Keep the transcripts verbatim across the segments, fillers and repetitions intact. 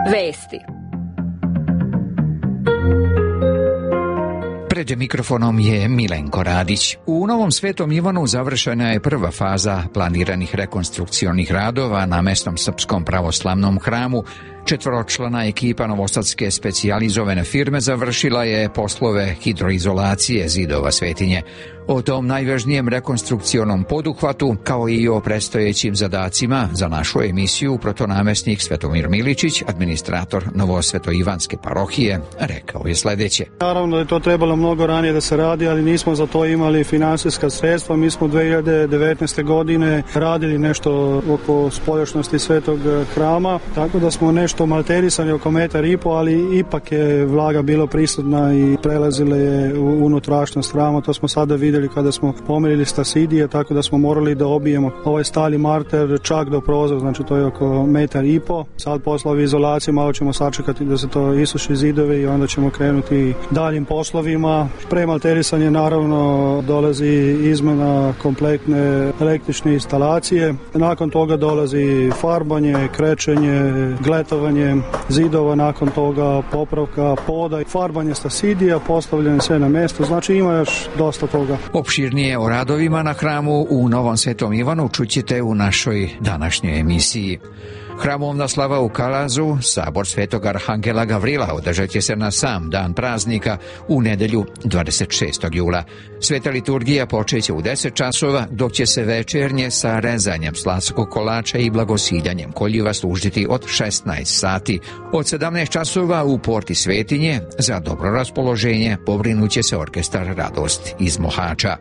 Vesti. Pred mikrofonom je Milenko Radić. U Novom Svetom Ivanu završena je prva faza planiranih rekonstrukcionih radova na mesnom srpskom pravoslavnom hramu. Četvoročlana ekipa novosadske specijalizovane firme završila je poslove hidroizolacije zidova svetinje. O tom najvažnijem rekonstrukcionom poduhvatu, kao i o predstojećim zadacima za našu emisiju, protonamesnik Svetomir Miličić, administrator Novosvetoivanske parohije, rekao je sljedeće. Naravno da je to trebalo mnogo ranije da se radi, ali nismo za to imali finansijska sredstva. Mi smo dve hiljade devetnaeste. godine radili nešto oko spoljašnosti Svetog hrama, tako da smo nešto malterisali oko metar i po, ali ipak je vlaga bilo prisutna i prelazile je u unutrašnjost hrama. To smo sada vidjeli kada smo pomerili stasidije, tako da smo morali da obijemo ovaj stali marter čak do prozora, znači to je oko metar i po. Sad poslovi izolacije, malo ćemo sačekati da se to isuši zidovi i onda ćemo krenuti daljim poslovima. Pre malterisanje naravno dolazi izmena kompletne električne instalacije. Nakon toga dolazi farbanje, krečenje, gletovanje zidova, nakon toga popravka poda, farbanje stasidija, postavljanje sve na mjesto, znači ima još dosta toga. Opširnije o radovima na hramu u Novom Svetom Ivanu čućete u našoj današnjoj emisiji. Hramovna slava u Kalazu, sabor Svetog Arhangela Gavrila, održat će se na sam dan praznika u nedelju dvadeset šestog jula. Sveta liturgija počeće u deset časova, dok će se večernje sa rezanjem slatskog kolača i blagosiljanjem koljiva služiti od šesnaest sati. Od sedamnaest časova u porti svetinje za dobro raspoloženje pobrinuće se orkestar Radost iz Mohača.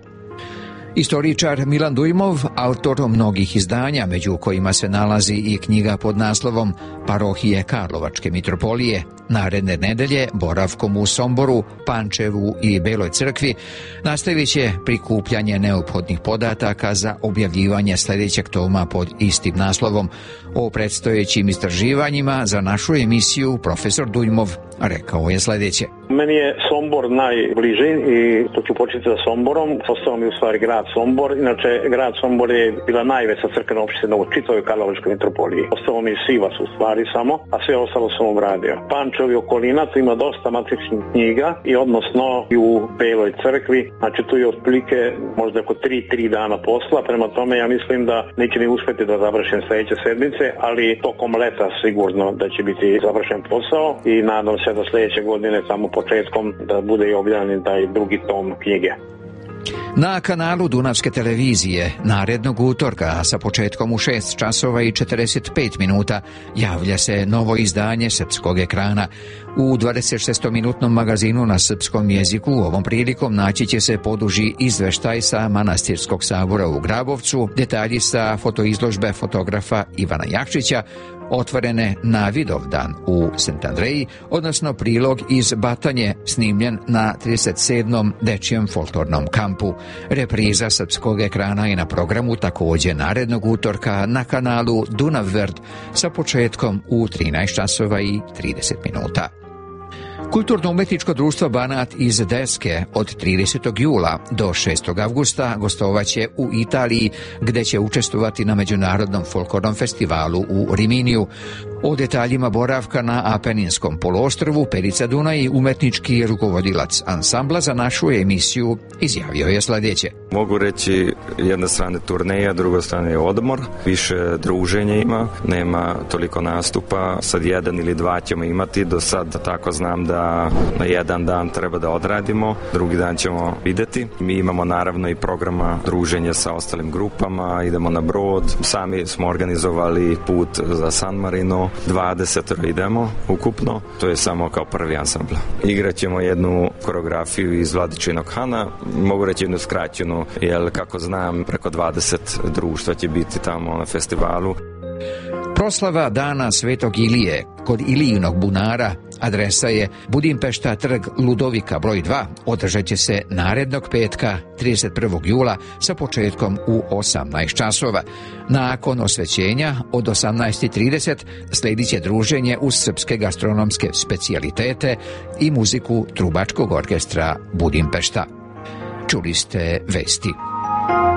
Istoričar Milan Dujmov, autor mnogih izdanja, među kojima se nalazi i knjiga pod naslovom Parohije Karlovačke mitropolije, naredne nedelje boravkom u Somboru, Pančevu i Beloj crkvi, nastavit će prikupljanje neophodnih podataka za objavljivanje sljedećeg toma pod istim naslovom. O predstojećim istraživanjima za našu emisiju profesor Dujmov rekao je sljedeće. Meni je Sombor najbliži i to ću početi sa Somborom. Postao mi u stvari grad Sombor. Inače, grad Sombor je bila najveća crkvena opština u čitavoj Karlovačkoj mitropoliji. Ostao mi Sivas u stvari samo, a sve ostalo sam obradio. Pančev i okolina, tu ima dosta matričnih knjiga i odnosno i u Beloj crkvi. Znači tu je otprilike možda oko tri, tri dana posla. Prema tome ja mislim da neće ni uspjeti da završim sljedeće sedmice, ali tokom leta sigurno da će biti završen posao i nadam se da sljedeće godine tamo početkom da bude i objavljen taj drugi tom knjige. Na kanalu Dunavske televizije narednog utorka sa početkom u šest časova i četrdeset pet minuta javlja se novo izdanje srpskog ekrana. U dvadeset šestominutnom magazinu na srpskom jeziku ovom prilikom naći će se poduži izveštaj sa Manastirskog sabora u Grabovcu, detalji sa fotoizložbe fotografa Ivana Jakšića, otvorene na Vidovdan u Sant Andreji, odnosno prilog iz Batanje snimljen na trideset sedmom dečijem folklornom kampu. Repriza srpskog ekrana je na programu također narednog utorka na kanalu Dunav Verd sa početkom u trinaest časova i trideset minuta. Kulturno-umetničko društvo Banat iz Deske od tridesetog jula do šestog avgusta gostovaće u Italiji, gdje će učestvovati na Međunarodnom folklornom festivalu u Riminiju. O detaljima boravka na Apeninskom poluostrvu Perica Dunaj, umetnički rukovodilac ansambla za našu emisiju, izjavio je sljedeće. Mogu reći, jedna strana turneja, druga strana je odmor, više druženja ima, nema toliko nastupa, sad jedan ili dva ćemo imati, do sad tako znam da na jedan dan treba da odradimo, drugi dan ćemo vidjeti. Mi imamo naravno i programa druženja sa ostalim grupama, idemo na brod, sami smo organizovali put za San Marino, dvadeset idemo ukupno, to je samo kao prvi ansambl. Igrat ćemo jednu koreografiju iz Vladičinog Hana, mogu reći jednu skraćenu, jer kako znam preko dvadeset društva će biti tamo na festivalu. Proslava Dana Svetog Ilije kod Ilijinog bunara, adresa je Budimpešta trg Ludovika broj dva, održat će se narednog petka trideset prvog jula sa početkom u osamnaest časova. Nakon osvećenja od osamnaest i trideset sledit će druženje uz srpske gastronomske specijalitete i muziku Trubačkog orkestra Budimpešta. Čuli ste vesti.